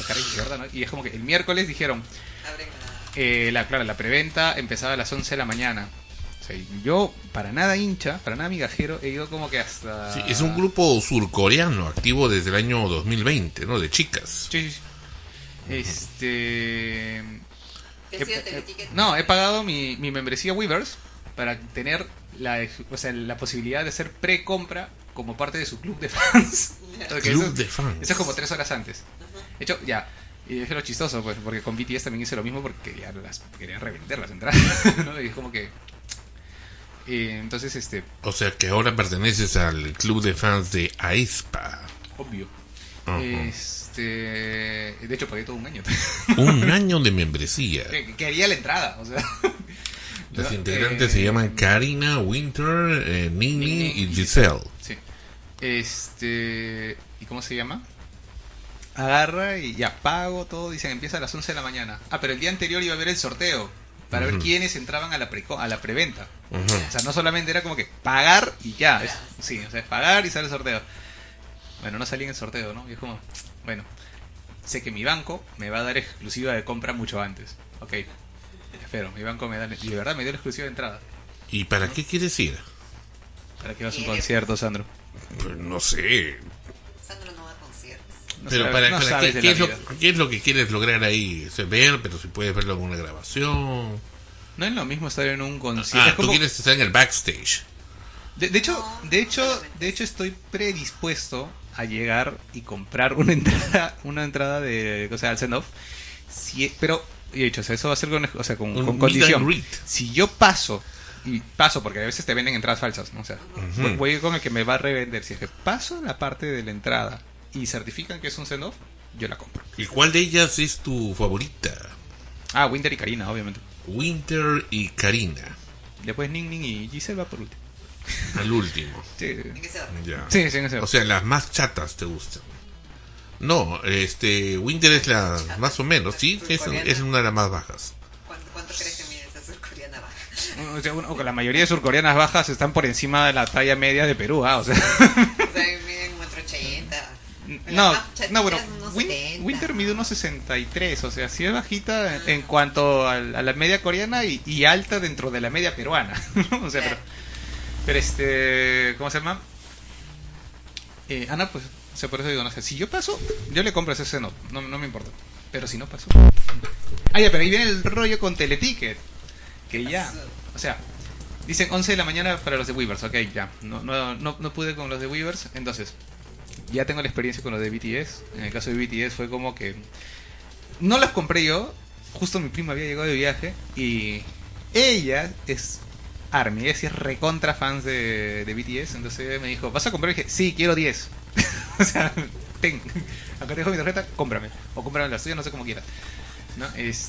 cara izquierda, ¿no? Y es como que el miércoles dijeron, Abren claro, la preventa empezaba a las 11 de la mañana. O sea, yo, para nada hincha, para nada migajero, he ido como que hasta... Sí, es un grupo surcoreano activo desde el año 2020, ¿no? De chicas. Sí, sí, sí. ¿Qué hacía Teleticket? No, he pagado mi membresía Weavers para tener la posibilidad de hacer pre-compra como parte de su club de fans. Porque Club de fans. Eso es como 3 horas antes. De hecho, ya. Y es lo chistoso, pues, porque con BTS también hice lo mismo porque quería revender las entradas, ¿no? Y es como que... entonces, O sea que ahora perteneces al club de fans de aespa. obvio. Ajá. De hecho, pagué todo un año. Un año de membresía. Quería la entrada, o sea... Las ¿no? integrantes se llaman Karina, Winter, Nini y Giselle. Sí. ¿Y cómo se llama? Agarra y ya pago todo. Dicen empieza a las 11 de la mañana. Ah, pero el día anterior iba a haber el sorteo para ver quiénes entraban a la preventa. O sea, no solamente era como que pagar y ya. Sí, o sea, es pagar y sale el sorteo. Bueno, no salí en el sorteo, ¿no? Y es como, bueno, sé que mi banco me va a dar exclusiva de compra mucho antes. Ok, espero, mi banco me da, y de verdad me dio la exclusiva de entrada. ¿Y para qué quieres ir? ¿Para qué vas a un concierto, Sandro? Pues no sé. Sandro no va a conciertos. No Pero sabes- no para sabes qué, de la vida. qué es lo que quieres lograr ahí? O sea, ver, pero si puedes verlo en una grabación. No es lo mismo estar en un concierto. Ah, Es tú como- quieres estar en el backstage. de hecho estoy predispuesto a llegar y comprar una entrada de, o sea, al send-off. Pero, y he dicho, o sea, eso va a ser con Un meet condición. and greet. Si yo paso, porque a veces te venden entradas falsas, ¿no? O sea, voy a ir con el que me va a revender. Si es que paso la parte de la entrada y certifican que es un send-off, yo la compro. ¿Y cuál de ellas es tu favorita? Ah, Winter y Karina, obviamente. Winter y Karina. Después Ning Ning y Giselle va por último. Al último. Sí, ¿En qué se va? Ya. sí, en ese O sea, las más chatas te gustan. No, Winter es la más o menos, sí, es una de las más bajas. ¿Cuánto crees que mide esa surcoreana baja? O sea, la mayoría de surcoreanas bajas están por encima de la talla media de Perú, o sea. O sea, miden 1,80 m. No, bueno, Winter mide unos 63, o sea, sí es bajita en cuanto a la media coreana y alta dentro de la media peruana, ¿no? O sea, pero ¿cómo se llama? Ana, pues, o sea, por eso digo, no sé, si yo paso, yo le compro ese seno, no me importa, pero si no paso. Ah, ya, pero ahí viene el rollo con Teleticket, que ya, o sea, dicen 11 de la mañana para los de Weavers, ok, ya, no pude con los de Weavers, entonces, ya tengo la experiencia con los de BTS. En el caso de BTS fue como que no las compré yo, justo mi prima había llegado de viaje y ella es ARMY, ella sí es recontra fans de BTS, entonces ella me dijo, ¿vas a comprar? Y dije, sí, quiero 10. O sea, acá te dejo mi tarjeta, cómprame, o cómprame las tuyas, no sé cómo quieras, ¿no?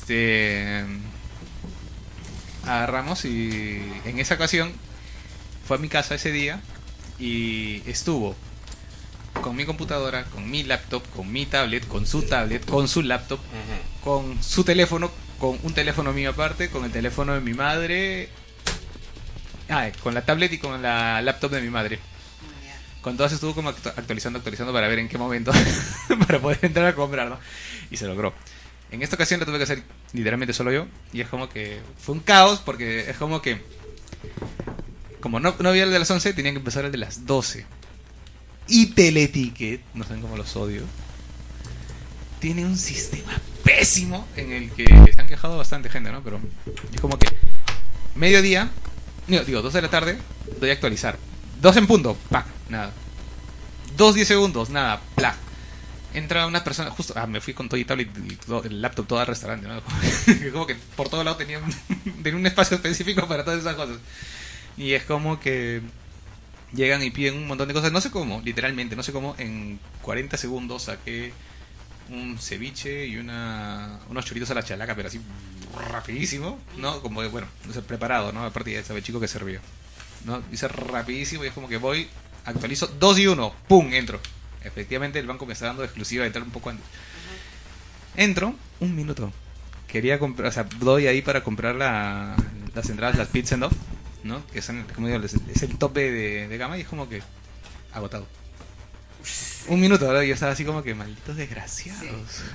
Agarramos y en esa ocasión fue a mi casa ese día y estuvo con mi computadora, con mi laptop, con mi tablet, con su laptop, con su teléfono, con un teléfono mío aparte, con el teléfono de mi madre, con la tablet y con la laptop de mi madre. Con todas estuvo como actualizando para ver en qué momento para poder entrar a comprar, ¿no? Y se logró. En esta ocasión lo tuve que hacer literalmente solo yo y es como que fue un caos porque es como que como no había el de las 11, tenían que empezar el de las 12. Y Teleticket, no saben cómo los odio, tiene un sistema pésimo en el que se han quejado bastante gente, ¿no? Pero es como que mediodía, digo 2 de la tarde, doy a actualizar. 2 en punto, pa, nada. 2 10 segundos, nada, pla. Entra una persona, justo, me fui con todo y tablet y el laptop todo al restaurante, ¿no? Como que por todo lado tenía un espacio específico para todas esas cosas. Y es como que llegan y piden un montón de cosas, no sé cómo, literalmente, no sé cómo, en 40 segundos saqué un ceviche y unos choritos a la chalaca, pero así rapidísimo, ¿no? Como, bueno, no sé, preparado, ¿no? Aparte ya sabe chico que servía, ¿no? Hice rapidísimo y es como que voy, actualizo, 2 y 1, ¡pum! Entro. Efectivamente el banco me está dando exclusiva de entrar un poco antes. Entro, un minuto. Quería comprar, o sea, doy ahí para comprar las entradas, las Pits and Off, ¿no? Que son, como digo, es el tope de gama y es como que agotado. Un minuto, ¿verdad? Yo estaba así como que malditos desgraciados.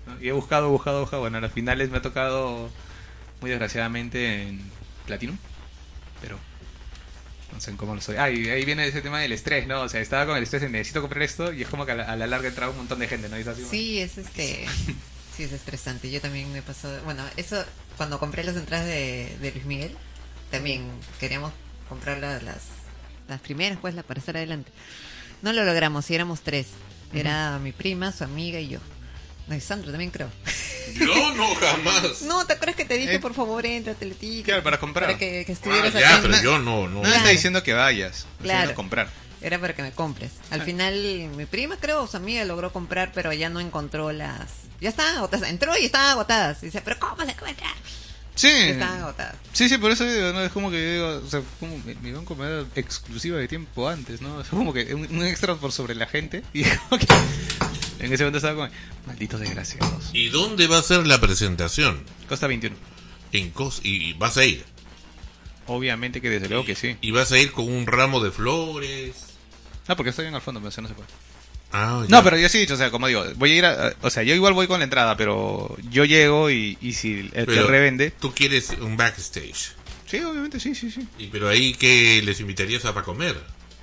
¿no? Y he buscado. Bueno, a las finales me ha tocado, muy desgraciadamente, en Platinum. Pero no sé en cómo lo soy. Y ahí viene ese tema del estrés, ¿no? O sea, estaba con el estrés de necesito comprar esto y es como que a la larga entraba un montón de gente, ¿no? Y es así, Sí, sí, es estresante. Yo también me pasó. Bueno, eso, cuando compré las entradas de Luis Miguel, también queríamos comprar las primeras, pues, para estar adelante. No lo logramos, y éramos 3. Era mi prima, su amiga y yo. No, y Sandro también, creo. Yo no, jamás. No, ¿te acuerdas que te dije, por favor, entra a Teletica? Claro, para comprar. Para que estuvieras ya, atento. pero yo no. No Claro. está diciendo que vayas, está Claro. diciendo comprar. Era para que me compres. Al final, mi prima, creo, o su amiga logró comprar, pero ya no encontró las... Ya estaban agotadas. Entró y estaban agotadas. Y dice, ¿pero cómo se encuentra? Sí. Estaban agotadas. Sí, por eso digo, ¿no? Es como que digo, o sea, como me iban a comer exclusiva de tiempo antes, ¿no? Es como que un extra por sobre la gente. Y como que en ese momento estaba como, malditos desgraciados. ¿Y dónde va a ser la presentación? Costa 21. ¿Y vas a ir? Obviamente que desde luego que sí. ¿Y vas a ir con un ramo de flores? Porque estoy en el fondo, pero eso no se puede. Ya. No, pero yo sí he dicho, o sea, como digo, voy a ir o sea, yo igual voy con la entrada, pero yo llego y si el que Pero revende... tú quieres un backstage. Sí, obviamente, sí. Pero ahí que les invitarías a para comer.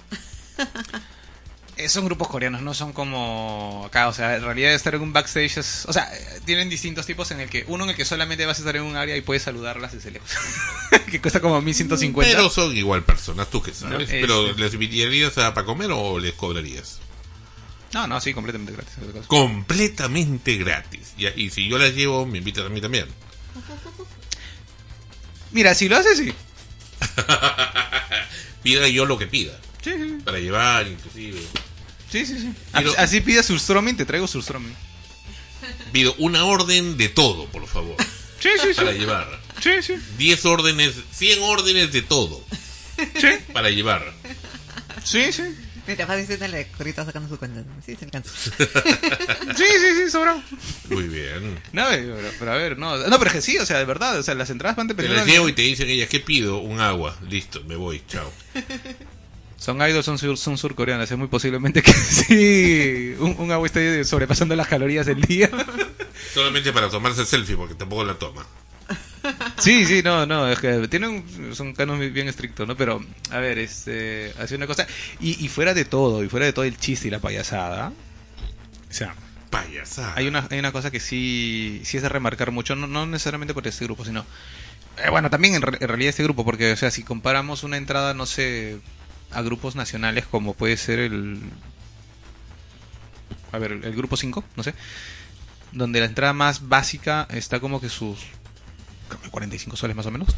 Son grupos coreanos, no son como acá, o sea, en realidad estar en un backstage es... O sea, tienen distintos tipos en el que solamente vas a estar en un área y puedes saludarlas desde lejos. Que cuesta como 1150. Pero son igual personas, tú que sabes. No, pero ¿les invitarías a para comer o les cobrarías? No, sí, completamente gratis. Completamente gratis. Y si yo las llevo, me invitan a mí también. Mira, si lo haces, sí. Pida yo lo que pida. Sí. Para llevar, inclusive. Sí. Pero- Así pidas surströmming, te traigo surströmming. Pido una orden de todo, por favor. Sí. Para llevar. Sí. 10 órdenes, 100 órdenes de todo. Sí. Para llevar. Mientras vas diciendo el corrito sacando su cuenta. Sí, se alcanza. Sí, sobrado. Muy bien. No, pero a ver, no, pero es que sí, o sea, de verdad, o sea, las entradas van Te dependiendo... las llevo y te dicen ellas, ¿qué pido? Un agua. Listo, me voy, chao. Son idols, son surcoreanas, es muy posiblemente que sí, un agua esté sobrepasando las calorías del día. Solamente para tomarse selfie, porque tampoco la toma. Sí, no, es que son cánones bien estrictos, ¿no? Pero, a ver, hace una cosa, y fuera de todo el chiste y la payasada, o sea, Payasada. hay una cosa que sí es de remarcar mucho, no necesariamente por este grupo, sino, bueno, también en realidad este grupo, porque, o sea, si comparamos una entrada, no sé, a grupos nacionales como puede ser el grupo 5, no sé, donde la entrada más básica está como que sus 45 soles más o menos.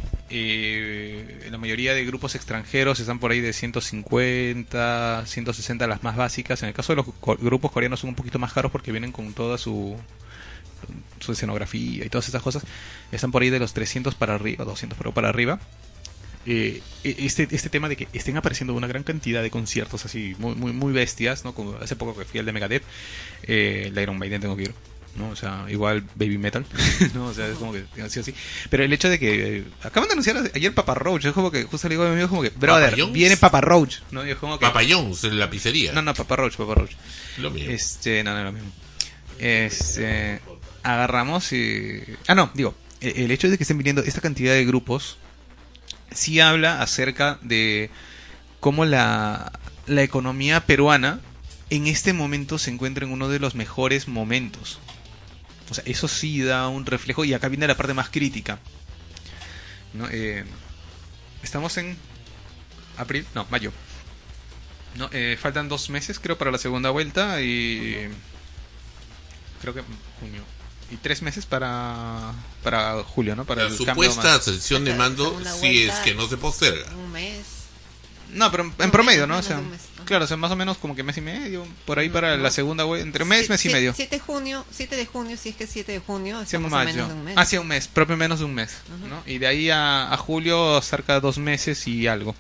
La mayoría de grupos extranjeros están por ahí de 150, 160 las más básicas. En el caso de los grupos coreanos son un poquito más caros porque vienen con toda su escenografía y todas esas cosas. Están por ahí de los 300 para arriba, 200 para arriba. Este tema de que estén apareciendo una gran cantidad de conciertos así muy bestias, ¿no? Como hace poco que fui al de Megadeth, el Iron Maiden tengo que ir, ¿no? O sea, igual Baby Metal, ¿no? O sea, es como que así. Pero el hecho de que acaban de anunciar ayer Papa Roach, es como que justo le digo a mi amigo como que, brother, ¿Papa John's? viene Papa Roach, ¿no? Y es como que, Papa John's, en la pizzería. no, Papa Roach. Lo mío. No, lo mismo. Agarramos y... el hecho de que estén viniendo esta cantidad de grupos sí habla acerca de cómo la economía peruana en este momento se encuentra en uno de los mejores momentos. O sea, eso sí da un reflejo, y acá viene la parte más crítica, ¿no? Estamos en mayo, ¿no? Faltan 2 meses creo para la segunda vuelta, y creo que junio, y 3 meses para julio, ¿no? Para La el cambio supuesta ascensión de mando, Segunda si es vuelta. que no se posterga. Un mes. No, pero en promedio, ¿no? O menos sea, de un mes, ¿no? claro, o sea, más o menos como que mes y medio, por ahí para No. la segunda vuelta, entre mes y medio. 7 de junio, si es que 7 de junio, Sí, estamos a mayo. menos de un mes. Sí, un mes, propio menos de un mes, ¿no? Y de ahí a julio cerca de 2 meses y algo.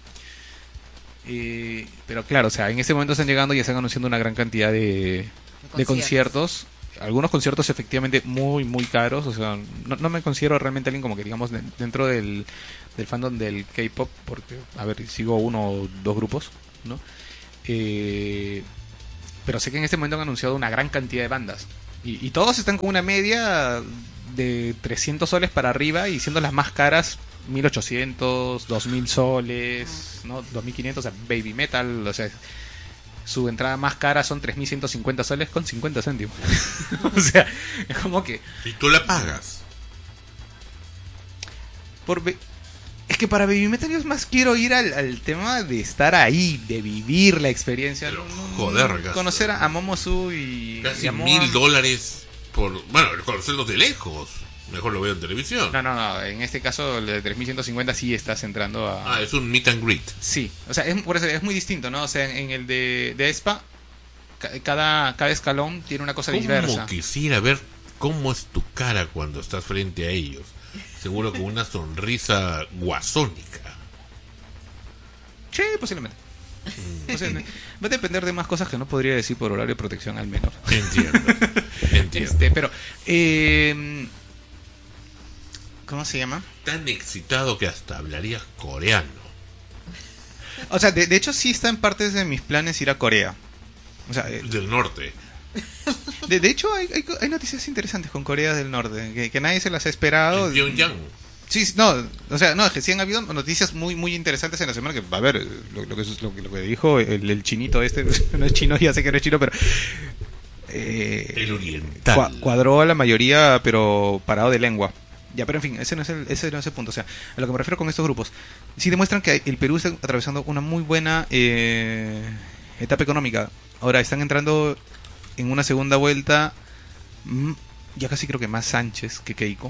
Pero claro, o sea, en este momento están llegando y están anunciando una gran cantidad de conciertos. Algunos conciertos efectivamente muy caros. O sea, no me considero realmente alguien como que digamos dentro del fandom del K-pop, porque, a ver, sigo 1 o 2 grupos, ¿no? Pero sé que en este momento han anunciado una gran cantidad de bandas, Y todos están con una media de 300 soles para arriba y siendo las más caras 1800, 2000 soles, ¿no? 2500, o sea, Baby Metal, o sea, su entrada más cara son 3150 soles con 50 céntimos. O sea, es como que... Y tú la pagas. Es que para Baby Metal yo más quiero ir al tema de estar ahí, de vivir la experiencia. Pero, joder, conocer a Momosu y... Casi y $1000 por... Bueno, conocerlos de lejos. Mejor lo veo en televisión. No, en este caso el de 3150 sí estás entrando a... Es un meet and greet. Sí, o sea, por eso es muy distinto, ¿no? O sea, en el de Espa, cada escalón tiene una cosa diversa. Como quisiera ver cómo es tu cara cuando estás frente a ellos. Seguro con una sonrisa guasónica. Sí, posiblemente. Va a depender de más cosas que no podría decir por horario de protección al menor. Entiendo. Pero, ¿cómo se llama? Tan excitado que hasta hablarías coreano. O sea, de hecho sí está en partes de mis planes ir a Corea. O sea, del norte. De hecho hay noticias interesantes con Corea del Norte que nadie se las ha esperado. Pyongyang. Sí, no, o sea, no, que sí han habido noticias muy interesantes en la semana. Que, a ver, lo que dijo el chinito este, no es chino, ya sé que no es chino, pero el oriental cuadró a la mayoría, pero parado de lengua. Ya, pero en fin, ese no es el punto. O sea, a lo que me refiero con estos grupos, sí demuestran que el Perú está atravesando una muy buena etapa económica. Ahora están entrando en una segunda vuelta, ya casi creo que más Sánchez que Keiko.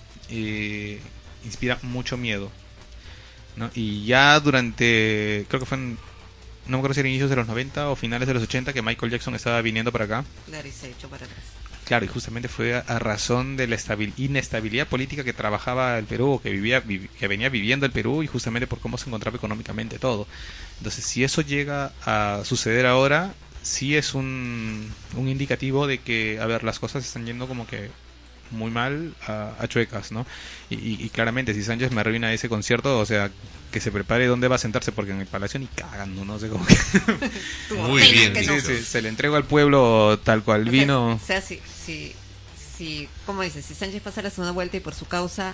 Inspira mucho miedo, ¿no? Y ya durante, creo que fue no me acuerdo si era inicios de los 90 o finales de los 80 que Michael Jackson estaba viniendo para acá. Claro, y se echó para atrás. Claro, y justamente fue a razón de la inestabilidad política que trabajaba el Perú, que venía viviendo el Perú, y justamente por cómo se encontraba económicamente todo. Entonces, si eso llega a suceder ahora, sí es un indicativo de que, a ver, las cosas están yendo como que muy mal a chuecas, ¿no? Y claramente, si Sánchez me arruina ese concierto, o sea, que se prepare dónde va a sentarse, porque en el Palacio ni cagando, no sé cómo que... Muy bien, sí, se le entrego al pueblo tal cual vino. O sea, si ¿cómo dices? Si Sánchez pasa la segunda vuelta y por su causa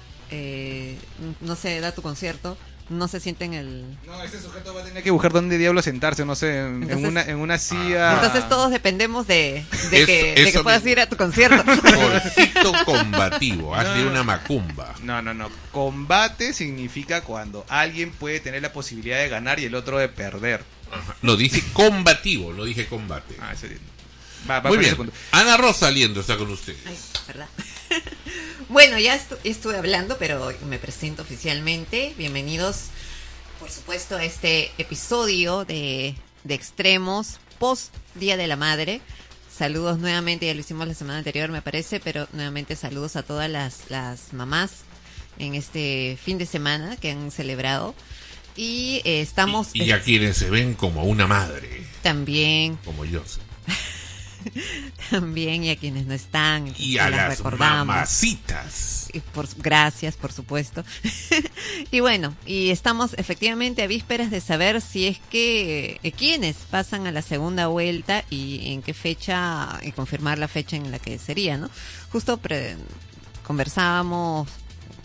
no se da tu concierto, no se siente en el... No, ese sujeto va a tener que buscar dónde diablo sentarse, no sé, en una silla. Entonces todos dependemos de que puedas ir a tu concierto. Cortito combativo, hazle una macumba. No. Combate significa cuando alguien puede tener la posibilidad de ganar y el otro de perder. Ajá. Lo dije combativo, lo dije combate. Ese va muy bien. Ana Rosa Liendo está con usted. Ay, ¿verdad? Bueno, ya estuve hablando, pero me presento oficialmente. Bienvenidos, por supuesto, a este episodio de Extremos post Día de la Madre. Saludos nuevamente, ya lo hicimos la semana anterior, me parece, pero nuevamente saludos a todas las mamás en este fin de semana que han celebrado. Y estamos... Y a quienes se ven como una madre. También. Como yo. También, y a quienes no están. Y a las mamacitas. Gracias, por supuesto. Y bueno, y estamos efectivamente a vísperas de saber si es que quiénes pasan a la segunda vuelta y en qué fecha, y confirmar la fecha en la que sería, ¿no? Justo conversábamos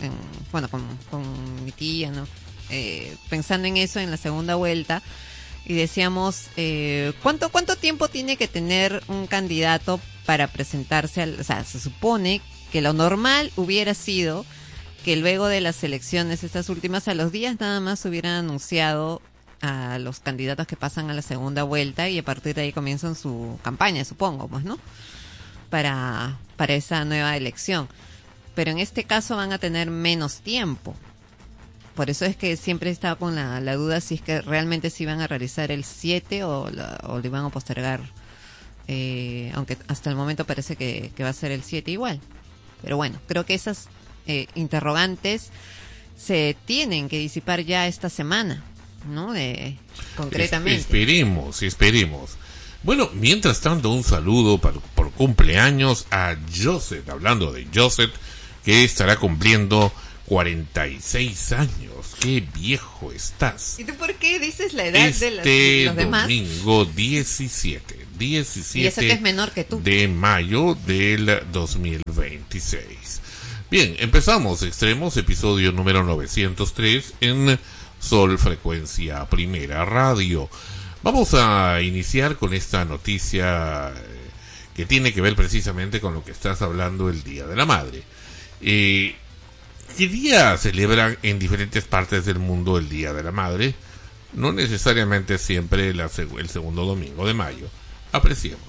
con mi tía, ¿no? Pensando en eso, en la segunda vuelta. Y decíamos, ¿cuánto tiempo tiene que tener un candidato para presentarse? O sea, se supone que lo normal hubiera sido que luego de las elecciones, estas últimas, a los días nada más hubieran anunciado a los candidatos que pasan a la segunda vuelta y a partir de ahí comienzan su campaña, supongo, pues, ¿no? Para esa nueva elección. Pero en este caso van a tener menos tiempo. Por eso es que siempre estaba con la duda si es que realmente se iban a realizar el 7 o lo iban a postergar. Aunque hasta el momento parece que va a ser el 7 igual. Pero bueno, creo que esas interrogantes se tienen que disipar ya esta semana, ¿no? Concretamente. Esperemos. Bueno, mientras tanto, un saludo por cumpleaños a Joseph, hablando de Joseph, que estará cumpliendo 46 años. ¡Qué viejo estás! ¿Y tú por qué dices la edad de los demás? Domingo 17 17 Y eso que es menor que tú. de mayo del 2026. Bien, empezamos Extremos, episodio número 903 en Sol Frecuencia Primera Radio. Vamos a iniciar con esta noticia que tiene que ver precisamente con lo que estás hablando, el Día de la Madre. ¿Qué día celebran en diferentes partes del mundo el Día de la Madre? No necesariamente siempre el segundo domingo de mayo. Apreciemos.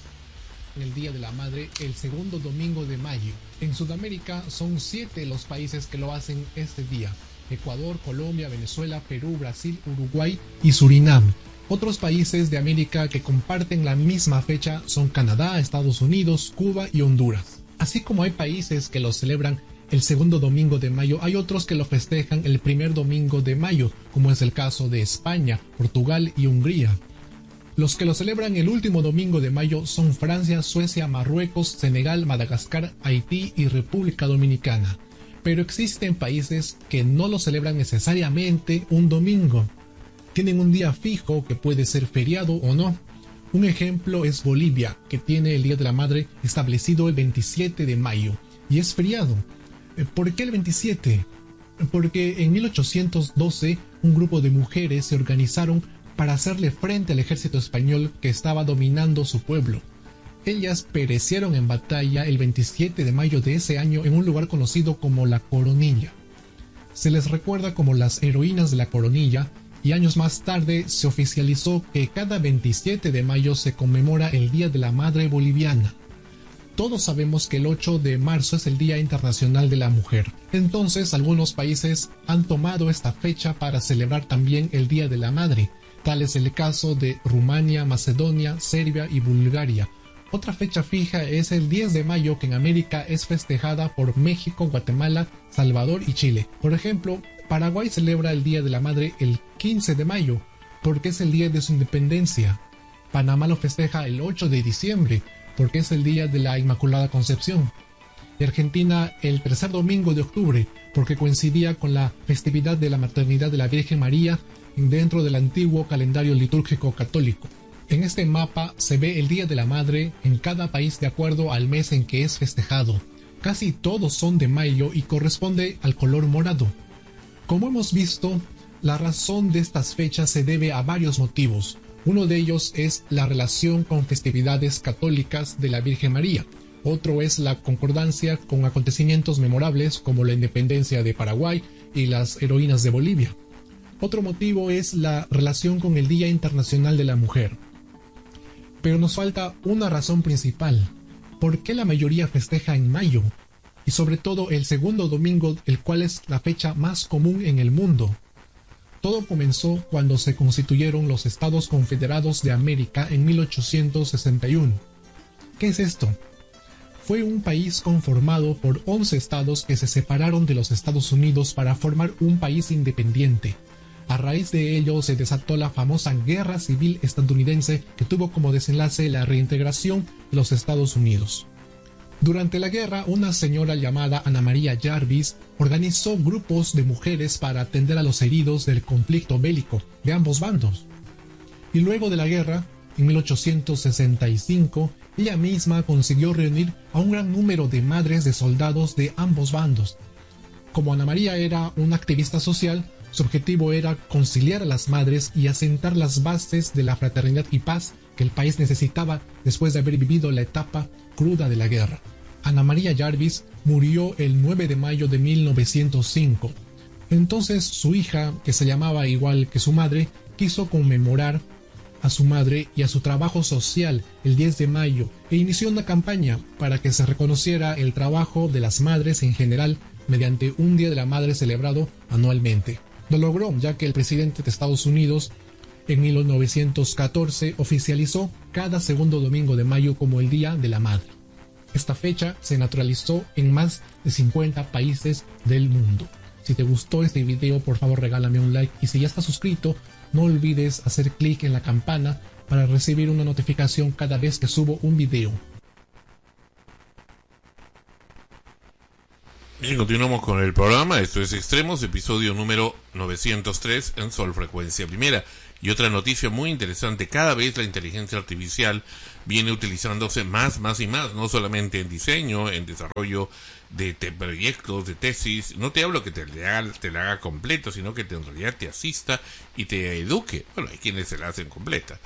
El Día de la Madre el segundo domingo de mayo. En Sudamérica son 7 los países que lo hacen este día: Ecuador, Colombia, Venezuela, Perú, Brasil, Uruguay y Surinam. Otros países de América que comparten la misma fecha son Canadá, Estados Unidos, Cuba y Honduras. Así como hay países que lo celebran el segundo domingo de mayo, hay otros que lo festejan el primer domingo de mayo, como es el caso de España, Portugal y Hungría. Los que lo celebran el último domingo de mayo son Francia, Suecia, Marruecos, Senegal, Madagascar, Haití y República Dominicana. Pero existen países que no lo celebran necesariamente un domingo. Tienen un día fijo que puede ser feriado o no. Un ejemplo es Bolivia, que tiene el Día de la Madre establecido el 27 de mayo y es feriado. ¿Por qué el 27? Porque en 1812 un grupo de mujeres se organizaron para hacerle frente al ejército español que estaba dominando su pueblo. Ellas perecieron en batalla el 27 de mayo de ese año en un lugar conocido como La Coronilla. Se les recuerda como las heroínas de La Coronilla, y años más tarde se oficializó que cada 27 de mayo se conmemora el Día de la Madre Boliviana. Todos sabemos que el 8 de marzo es el Día Internacional de la Mujer. Entonces, algunos países han tomado esta fecha para celebrar también el Día de la Madre. Tal es el caso de Rumania, Macedonia, Serbia y Bulgaria. Otra fecha fija es el 10 de mayo, que en América es festejada por México, Guatemala, Salvador y Chile. Por ejemplo, Paraguay celebra el Día de la Madre el 15 de mayo, porque es el día de su independencia. Panamá lo festeja el 8 de diciembre, porque es el día de la Inmaculada Concepción. Y Argentina el tercer domingo de octubre, porque coincidía con la festividad de la maternidad de la Virgen María dentro del antiguo calendario litúrgico católico. En este mapa se ve el Día de la Madre en cada país de acuerdo al mes en que es festejado. Casi todos son de mayo y corresponde al color morado. Como hemos visto, la razón de estas fechas se debe a varios motivos. Uno de ellos es la relación con festividades católicas de la Virgen María. Otro es la concordancia con acontecimientos memorables como la independencia de Paraguay y las heroínas de Bolivia. Otro motivo es la relación con el Día Internacional de la Mujer. Pero nos falta una razón principal. ¿Por qué la mayoría festeja en mayo? Y sobre todo el segundo domingo, el cual es la fecha más común en el mundo. Todo comenzó cuando se constituyeron los Estados Confederados de América en 1861. ¿Qué es esto? Fue un país conformado por 11 estados que se separaron de los Estados Unidos para formar un país independiente. A raíz de ello se desató la famosa Guerra Civil Estadounidense, que tuvo como desenlace la reintegración de los Estados Unidos. Durante la guerra, una señora llamada Ana María Jarvis organizó grupos de mujeres para atender a los heridos del conflicto bélico de ambos bandos. Y luego de la guerra, en 1865, ella misma consiguió reunir a un gran número de madres de soldados de ambos bandos. Como Ana María era una activista social, su objetivo era conciliar a las madres y asentar las bases de la fraternidad y paz que el país necesitaba después de haber vivido la etapa cruda de la guerra. Ana María Jarvis murió el 9 de mayo de 1905. Entonces su hija, que se llamaba igual que su madre, quiso conmemorar a su madre y a su trabajo social el 10 de mayo e inició una campaña para que se reconociera el trabajo de las madres en general mediante un Día de la Madre celebrado anualmente. Lo logró, ya que el presidente de Estados Unidos en 1914 oficializó cada segundo domingo de mayo como el Día de la Madre. Esta fecha se naturalizó en más de 50 países del mundo. Si te gustó este video, por favor regálame un like, y si ya estás suscrito, no olvides hacer clic en la campana para recibir una notificación cada vez que subo un video. Bien, continuamos con el programa. Esto es Extremos, episodio número 903 en Sol Frecuencia Primera. Y otra noticia muy interesante, cada vez la inteligencia artificial viene utilizándose más y más, no solamente en diseño, en desarrollo de proyectos, de tesis. No te hablo que te la haga completa, sino que en realidad te asista y te eduque. Bueno, hay quienes se la hacen completa.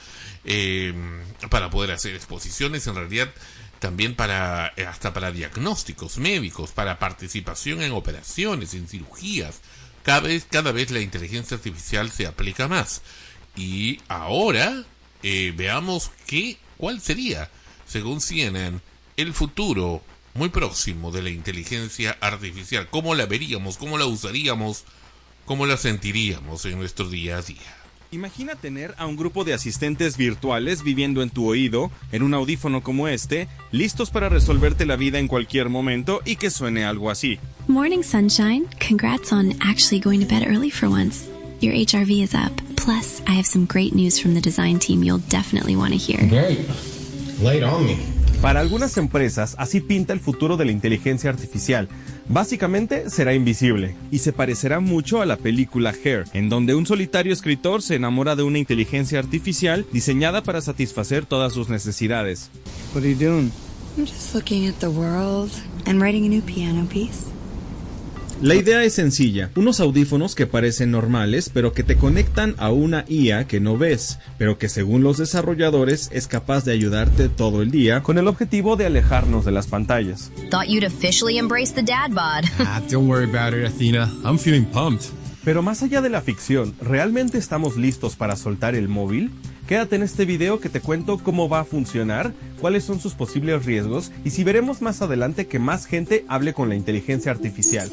Para poder hacer exposiciones, en realidad también hasta para diagnósticos médicos, para participación en operaciones, en cirugías. Cada vez la inteligencia artificial se aplica más. Y ahora veamos cuál sería, según CNN, el futuro muy próximo de la inteligencia artificial. ¿Cómo la veríamos? ¿Cómo la usaríamos? ¿Cómo la sentiríamos en nuestro día a día? Imagina tener a un grupo de asistentes virtuales viviendo en tu oído, en un audífono como este, listos para resolverte la vida en cualquier momento y que suene algo así. Morning, sunshine. Congrats on actually going to bed early for once. Your HRV is up. Plus, I have some great news from the design team you'll definitely want to hear. Great. Lay it on me. Para algunas empresas, así pinta el futuro de la inteligencia artificial. Básicamente, será invisible. Y se parecerá mucho a la película Hair, en donde un solitario escritor se enamora de una inteligencia artificial diseñada para satisfacer todas sus necesidades. What are you doing? I'm just looking at the world and writing a new piano piece. La idea es sencilla, unos audífonos que parecen normales, pero que te conectan a una IA que no ves, pero que según los desarrolladores es capaz de ayudarte todo el día, con el objetivo de alejarnos de las pantallas. Thought you'd officially embrace the dad bod. Don't worry about it, Athena. I'm feeling pumped. Pero más allá de la ficción, ¿realmente estamos listos para soltar el móvil? Quédate en este video que te cuento cómo va a funcionar, cuáles son sus posibles riesgos y si veremos más adelante que más gente hable con la inteligencia artificial.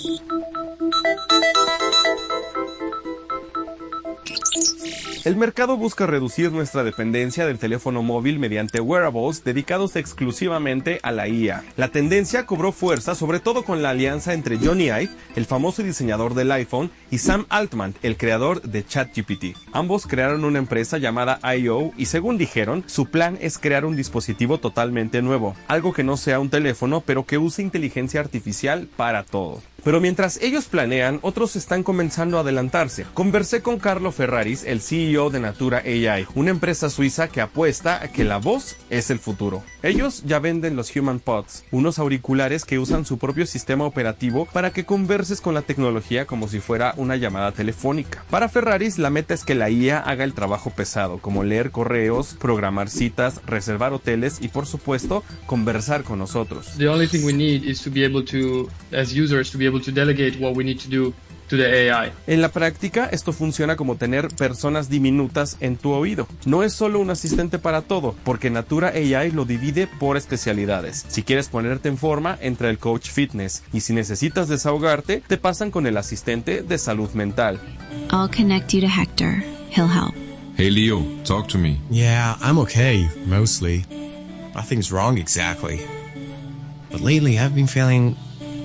El mercado busca reducir nuestra dependencia del teléfono móvil mediante wearables dedicados exclusivamente a la IA. La tendencia cobró fuerza sobre todo con la alianza entre Johnny Ive, el famoso diseñador del iPhone, y Sam Altman, el creador de ChatGPT. Ambos crearon una empresa llamada I.O. y según dijeron, su plan es crear un dispositivo totalmente nuevo, algo que no sea un teléfono pero que use inteligencia artificial para todo. Pero mientras ellos planean, otros están comenzando a adelantarse. Conversé con Carlo Ferraris, el CEO de Natura AI, una empresa suiza que apuesta a que la voz es el futuro. Ellos ya venden los Human Pods, unos auriculares que usan su propio sistema operativo para que converses con la tecnología como si fuera una llamada telefónica. Para Ferraris, la meta es que la IA haga el trabajo pesado, como leer correos, programar citas, reservar hoteles y, por supuesto, conversar con nosotros. The only thing we need is to be able to, as users, to be able to delegate what we need to do to the AI. En la práctica, esto funciona como tener personas diminutas en tu oído. No es solo un asistente para todo, porque Natura AI lo divide por especialidades. Si quieres ponerte en forma, entra el coach fitness. Y si necesitas desahogarte, te pasan con el asistente de salud mental. I'll connect you to Hector. He'll help. Hey Leo, talk to me. Yeah, I'm okay, mostly. Nothing's wrong exactly. But lately I've been feeling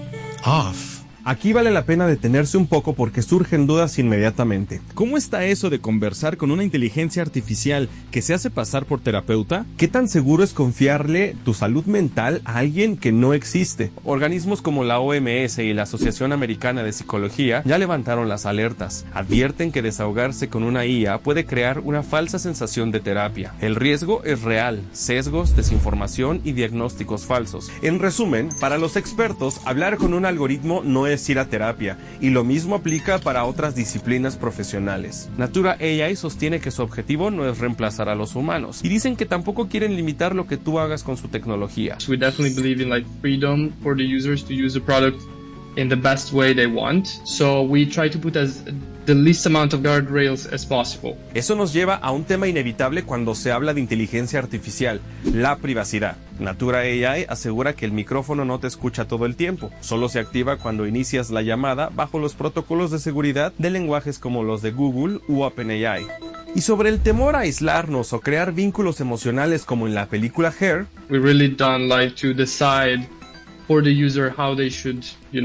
off. Aquí vale la pena detenerse un poco porque surgen dudas inmediatamente. ¿Cómo está eso de conversar con una inteligencia artificial que se hace pasar por terapeuta? ¿Qué tan seguro es confiarle tu salud mental a alguien que no existe? Organismos como la OMS y la Asociación Americana de Psicología ya levantaron las alertas. Advierten que desahogarse con una IA puede crear una falsa sensación de terapia. El riesgo es real, sesgos, desinformación y diagnósticos falsos. En resumen, para los expertos, hablar con un algoritmo no es ir a terapia, y lo mismo aplica para otras disciplinas profesionales. Natura AI sostiene que su objetivo no es reemplazar a los humanos, y dicen que tampoco quieren limitar lo que tú hagas con su tecnología. We definitely believe in freedom for the users to use the product in the best way they want. So we try to put the least amount of guardrails as possible. Eso nos lleva a un tema inevitable cuando se habla de inteligencia artificial, la privacidad. Natura AI asegura que el micrófono no te escucha todo el tiempo, solo se activa cuando inicias la llamada bajo los protocolos de seguridad de lenguajes como los de Google u OpenAI. Y sobre el temor a aislarnos o crear vínculos emocionales como en la película Hair, we really don't like to decide for the user how they should,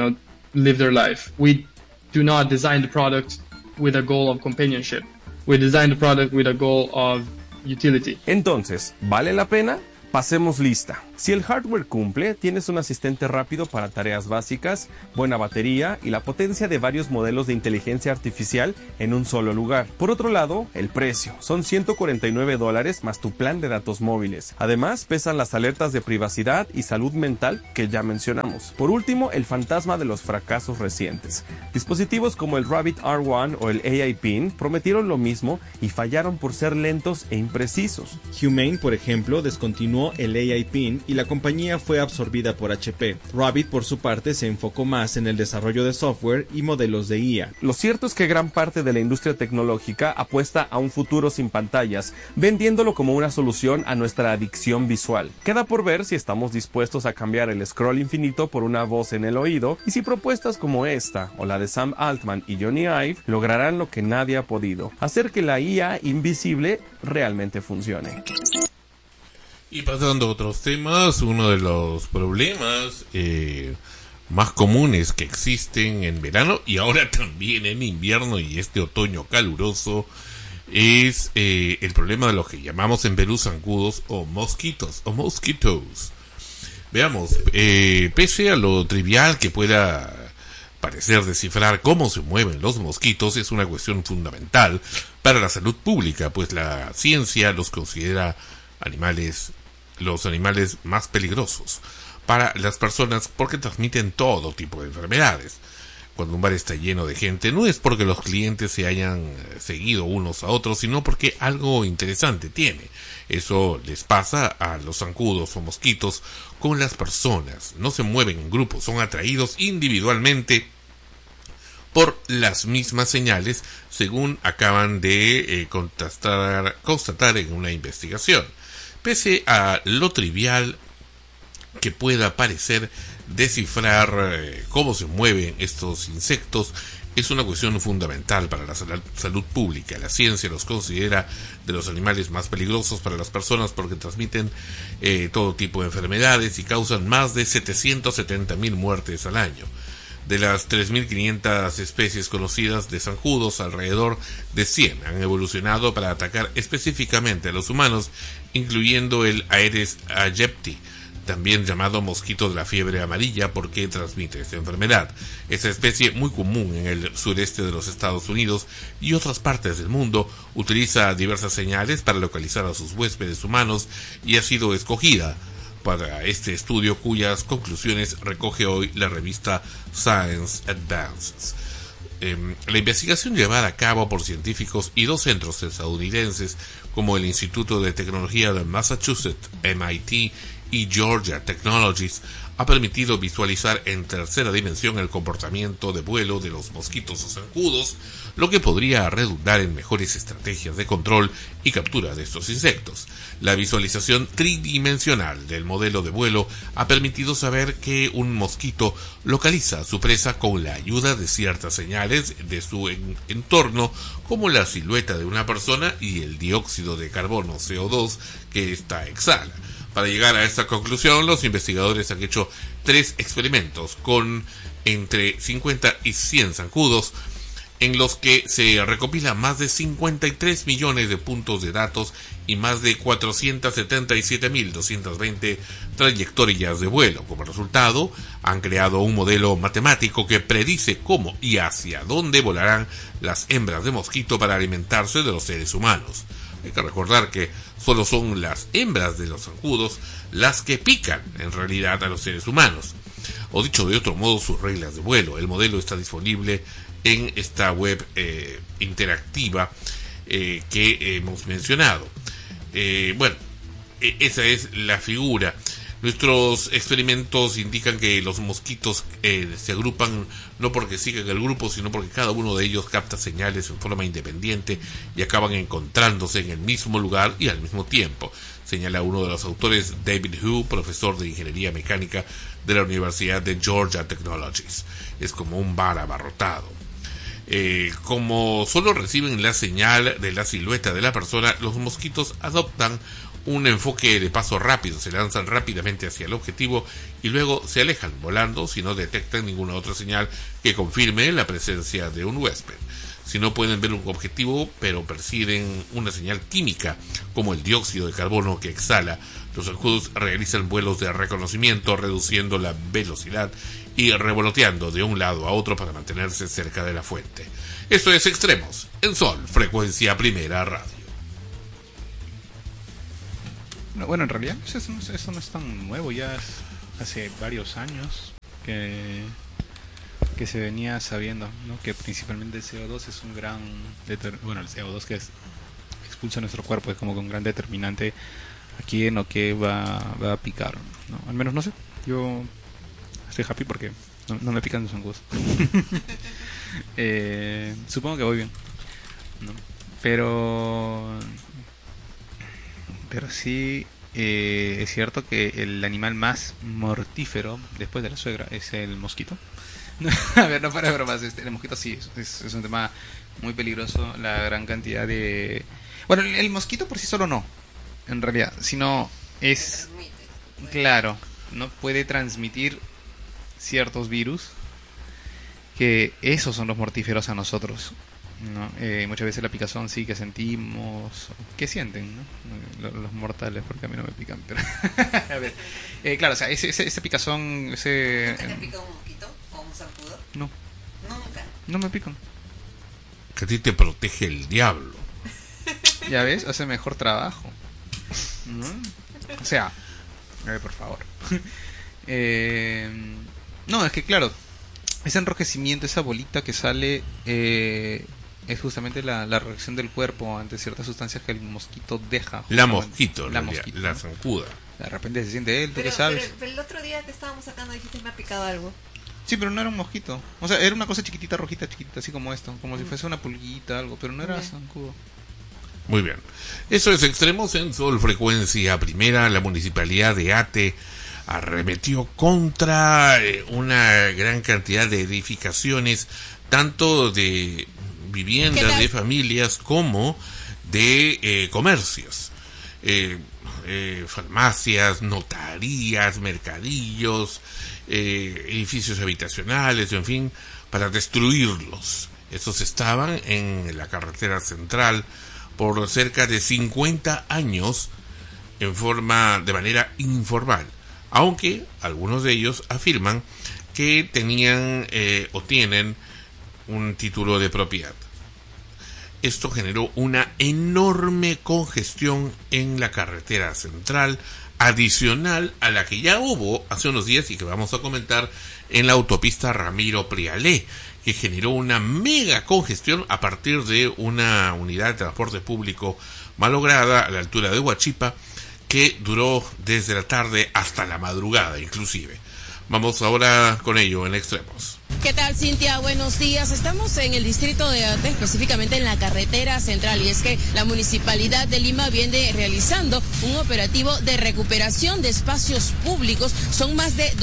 live their life. We do not design the product with a goal of companionship. We design the product with a goal of utility. Entonces, ¿vale la pena? Pasemos lista. Si el hardware cumple, tienes un asistente rápido para tareas básicas, buena batería y la potencia de varios modelos de inteligencia artificial en un solo lugar. Por otro lado, el precio. Son $149 más tu plan de datos móviles. Además, pesan las alertas de privacidad y salud mental que ya mencionamos. Por último, el fantasma de los fracasos recientes. Dispositivos como el Rabbit R1 o el AI Pin prometieron lo mismo y fallaron por ser lentos e imprecisos. Humane, por ejemplo, descontinuó el AI Pin y la compañía fue absorbida por HP. Rabbit, por su parte, se enfocó más en el desarrollo de software y modelos de IA. Lo cierto es que gran parte de la industria tecnológica apuesta a un futuro sin pantallas, vendiéndolo como una solución a nuestra adicción visual. Queda por ver si estamos dispuestos a cambiar el scroll infinito por una voz en el oído y si propuestas como esta o la de Sam Altman y Johnny Ive lograrán lo que nadie ha podido, hacer que la IA invisible realmente funcione. Y pasando a otros temas, uno de los problemas más comunes que existen en verano y ahora también en invierno y este otoño caluroso es el problema de lo que llamamos en Perú zancudos o mosquitos o mosquitos. Veamos, pese a lo trivial que pueda parecer descifrar cómo se mueven los mosquitos, es una cuestión fundamental para la salud pública, pues la ciencia los considera los animales más peligrosos para las personas porque transmiten todo tipo de enfermedades. Cuando un bar está lleno de gente, no es porque los clientes se hayan seguido unos a otros, sino porque algo interesante tiene. Eso les pasa a los zancudos o mosquitos con las personas. No se mueven en grupos, son atraídos individualmente por las mismas señales, según acaban de constatar en una investigación. Pese a lo trivial que pueda parecer descifrar cómo se mueven estos insectos, es una cuestión fundamental para la salud pública. La ciencia los considera de los animales más peligrosos para las personas porque transmiten todo tipo de enfermedades y causan más de 770.000 muertes al año. De las 3.500 especies conocidas de zancudos, alrededor de 100 han evolucionado para atacar específicamente a los humanos, incluyendo el Aedes aegypti, también llamado mosquito de la fiebre amarilla porque transmite esta enfermedad. Esta especie, muy común en el sureste de los Estados Unidos y otras partes del mundo, utiliza diversas señales para localizar a sus huéspedes humanos y ha sido escogida para este estudio cuyas conclusiones recoge hoy la revista Science Advances. La investigación llevada a cabo por científicos y dos centros estadounidenses como el Instituto de Tecnología de Massachusetts, MIT, y Georgia Technologies ha permitido visualizar en tercera dimensión el comportamiento de vuelo de los mosquitos o zancudos, lo que podría redundar en mejores estrategias de control y captura de estos insectos. La visualización tridimensional del modelo de vuelo ha permitido saber que un mosquito localiza a su presa con la ayuda de ciertas señales de su entorno, como la silueta de una persona y el dióxido de carbono CO2 que ésta exhala. Para llegar a esta conclusión, los investigadores han hecho 3 experimentos con entre 50 y 100 zancudos, en los que se recopilan más de 53 millones de puntos de datos y más de 477.220 trayectorias de vuelo. Como resultado, han creado un modelo matemático que predice cómo y hacia dónde volarán las hembras de mosquito para alimentarse de los seres humanos. Hay que recordar que solo son las hembras de los zancudos las que pican en realidad a los seres humanos. O dicho de otro modo, sus reglas de vuelo. El modelo está disponible en esta web interactiva que hemos mencionado. Esa es la figura. Nuestros experimentos indican que los mosquitos se agrupan no porque sigan el grupo, sino porque cada uno de ellos capta señales en forma independiente y acaban encontrándose en el mismo lugar y al mismo tiempo, señala uno de los autores, David Hu, profesor de Ingeniería Mecánica de la Universidad de Georgia Technologies. Es como un bar abarrotado. Como solo reciben la señal de la silueta de la persona, los mosquitos adoptan un enfoque de paso rápido, se lanzan rápidamente hacia el objetivo y luego se alejan volando si no detectan ninguna otra señal que confirme la presencia de un huésped. Si no pueden ver un objetivo pero perciben una señal química como el dióxido de carbono que exhala, Los zancudos realizan vuelos de reconocimiento, reduciendo la velocidad y revoloteando de un lado a otro para mantenerse cerca de la fuente. Esto es Extremos, en Sol, Frecuencia Primera Radio. No, bueno, en realidad eso no es tan nuevo, ya hace varios años que se venía sabiendo, ¿no? Que principalmente el CO2 es un gran el CO2 que expulsa nuestro cuerpo es como que un gran determinante a quién o qué va a picar, ¿no? Al menos no sé, yo estoy happy porque no me pican los zancudos. Supongo que voy bien, ¿no? Pero sí, es cierto que el animal más mortífero después de la suegra es el mosquito. A ver, no para bromas, el mosquito sí es un tema muy peligroso, la gran cantidad de... Bueno, el mosquito por sí solo no, en realidad, sino es... Claro, no puede transmitir ciertos virus, que esos son los mortíferos a nosotros, ¿no? Muchas veces la picazón sí que sentimos, que sienten, ¿no? Los mortales, porque a mí no me pican, pero a ver, claro, o sea, ese picazón, ese... ¿Nunca te pica un mosquito o un zancudo? No. Nunca. No me pican. Que a ti te protege el diablo. Ya ves, hace mejor trabajo, ¿no? O sea, a ver, por favor. No, es que claro, ese enrojecimiento, esa bolita que sale, es justamente la reacción del cuerpo ante ciertas sustancias que el mosquito deja. La mosquito, la zancuda. De repente se siente él, ¿tú qué sabes? Pero el otro día que estábamos sacando dijiste me ha picado algo. Sí, pero no era un mosquito. O sea, era una cosa chiquitita, rojita, chiquitita, así como esto. Como si fuese una pulguita, algo, pero no era zancudo. Muy bien. Eso es Extremos en Sol, Frecuencia Primera. La Municipalidad de Ate arremetió contra una gran cantidad de edificaciones, tanto de viviendas de familias como de comercios, farmacias, notarías, mercadillos, edificios habitacionales, en fin, para destruirlos. Estos estaban en la carretera central por cerca de 50 años de manera informal, aunque algunos de ellos afirman que tenían o tienen un título de propiedad. Esto generó una enorme congestión en la carretera central, adicional a la que ya hubo hace unos días y que vamos a comentar en la autopista Ramiro Prialé, que generó una mega congestión a partir de una unidad de transporte público malograda a la altura de Huachipa, que duró desde la tarde hasta la madrugada inclusive. Vamos ahora con ello en Extremos. ¿Qué tal, Cintia? Buenos días. Estamos en el distrito de Ate, específicamente en la carretera central, y es que la Municipalidad de Lima viene realizando un operativo de recuperación de espacios públicos. Son más de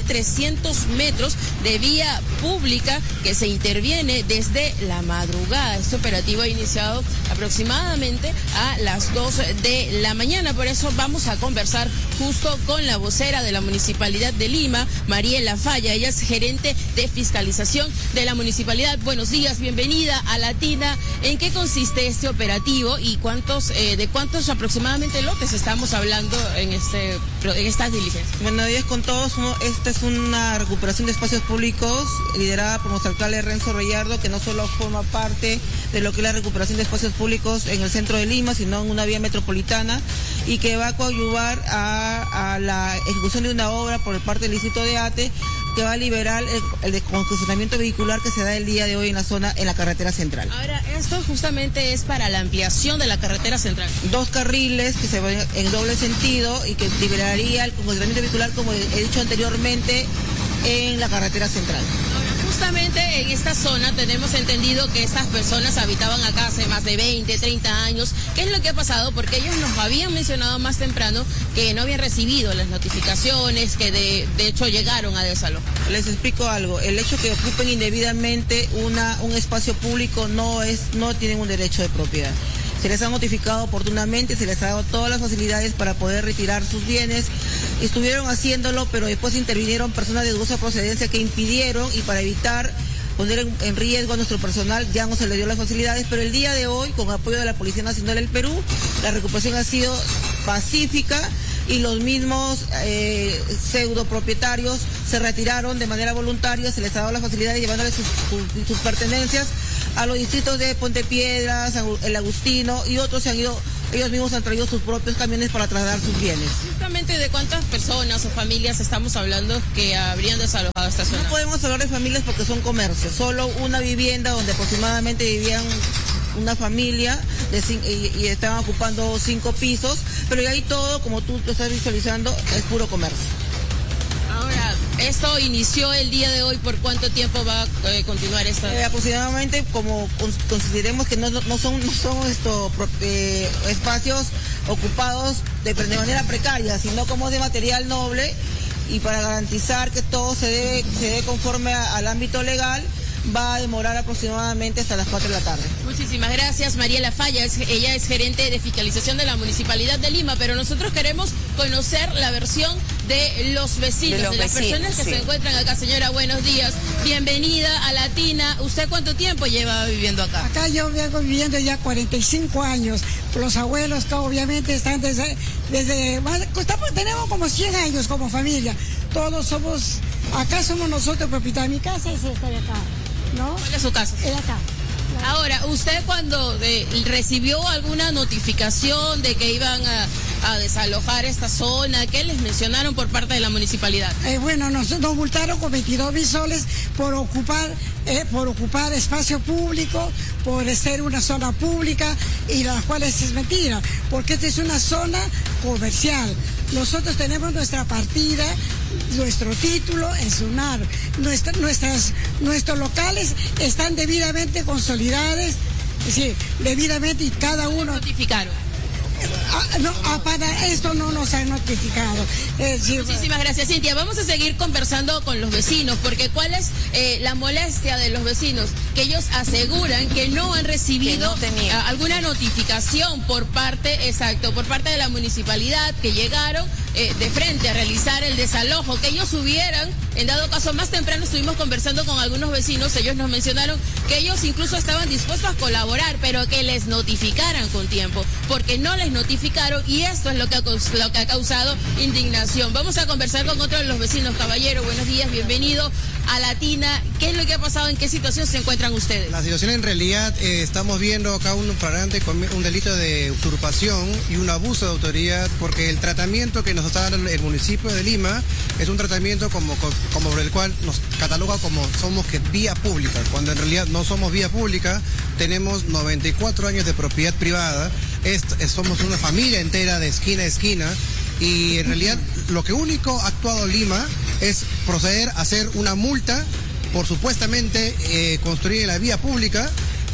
2.300 metros de vía pública que se interviene desde la madrugada. Este operativo ha iniciado aproximadamente a las 2 de la mañana. Por eso vamos a conversar justo con la vocera de la Municipalidad de Lima, Mariela Falla. Ella es gerente de fiscalización de la municipalidad. Buenos días, bienvenida a Latina. ¿En qué consiste este operativo y de cuántos aproximadamente lotes estamos hablando en estas diligencias? Buenos días con todos. Esta es una recuperación de espacios públicos liderada por nuestro alcalde Renzo Reyardo, que no solo forma parte de lo que es la recuperación de espacios públicos en el centro de Lima, sino en una vía metropolitana, y que va a coadyuvar a la ejecución de una obra por parte del distrito de Ate, que va a liberar el descongestionamiento vehicular que se da el día de hoy en la carretera central. Ahora, esto justamente es para la ampliación de la carretera central. 2 carriles que se van en doble sentido y que liberaría el congestionamiento vehicular, como he dicho anteriormente, en la carretera central. Justamente en esta zona tenemos entendido que estas personas habitaban acá hace más de 20, 30 años. ¿Qué es lo que ha pasado? Porque ellos nos habían mencionado más temprano que no habían recibido las notificaciones, que de hecho llegaron a desalojar. Les explico algo. El hecho que ocupen indebidamente un espacio público no tienen un derecho de propiedad. Se les ha notificado oportunamente, se les ha dado todas las facilidades para poder retirar sus bienes. Estuvieron haciéndolo, pero después intervinieron personas de dudosa procedencia que impidieron, y para evitar poner en riesgo a nuestro personal ya no se les dio las facilidades. Pero el día de hoy, con apoyo de la Policía Nacional del Perú, la recuperación ha sido pacífica. y los mismos pseudo propietarios se retiraron de manera voluntaria, se les ha dado la facilidad de llevándoles sus pertenencias a los distritos de Puente Piedras, El Agustino y otros se han ido. Ellos mismos han traído sus propios camiones para trasladar sus bienes. Justamente, ¿de cuántas personas o familias estamos hablando que habrían desalojado esta zona? No podemos hablar de familias porque son comercios. Solo una vivienda donde aproximadamente vivían una familia y estaban ocupando 5 pisos, pero ahí todo, como tú lo estás visualizando, es puro comercio. Ahora, esto inició el día de hoy. ¿Por cuánto tiempo va a continuar esto? Aproximadamente, como consideremos que no son espacios ocupados de manera precaria, sino como de material noble, y para garantizar que todo se dé conforme al ámbito legal, va a demorar aproximadamente hasta las 4 de la tarde. Muchísimas gracias, Mariela Falla. Ella es gerente de fiscalización de la Municipalidad de Lima, pero nosotros queremos conocer la versión de los vecinos, de las personas que se encuentran acá. Señora, buenos días. Bienvenida a Latina. ¿Usted cuánto tiempo lleva viviendo acá? Acá yo vengo viviendo ya 45 años. Los abuelos que obviamente están tenemos como 100 años como familia. Todos acá somos nosotros propietarios. Mi casa es esta de acá, ¿no? ¿Cuál es su casa? Es acá. Ahora, ¿usted cuando recibió alguna notificación de que iban a desalojar esta zona, qué les mencionaron por parte de la municipalidad? Bueno, nos multaron con 22.000 soles por ocupar espacio público, por ser una zona pública, y las cuales es mentira, porque esta es una zona comercial. Nosotros tenemos nuestra partida, nuestro título en SUNAR. Nuestros locales están debidamente consolidados, sí, debidamente, y cada uno... ¿Notificaron? Para esto no nos han notificado. Muchísimas gracias, Cintia. Vamos a seguir conversando con los vecinos, porque ¿cuál es la molestia de los vecinos? Que ellos aseguran que no han recibido alguna notificación por parte de la municipalidad, que llegaron de frente a realizar el desalojo, que ellos hubieran, en dado caso, más temprano estuvimos conversando con algunos vecinos, ellos nos mencionaron que ellos incluso estaban dispuestos a colaborar, pero que les notificaran con tiempo, porque no les notificaron, y esto es lo que ha causado indignación. Vamos a conversar con otro de los vecinos. Caballero, buenos días, bienvenido a Latina. ¿Qué es lo que ha pasado? ¿En qué situación se encuentran ustedes? La situación, en realidad, estamos viendo acá un flagrante, un delito de usurpación y un abuso de autoridad, porque el tratamiento que nos está dando el municipio de Lima es un tratamiento como por el cual nos cataloga como somos vía pública, cuando en realidad no somos vía pública. Tenemos 94 años de propiedad privada, somos una familia entera de esquina a esquina, y en realidad lo que único ha actuado Lima es proceder a hacer una multa por supuestamente construir en la vía pública,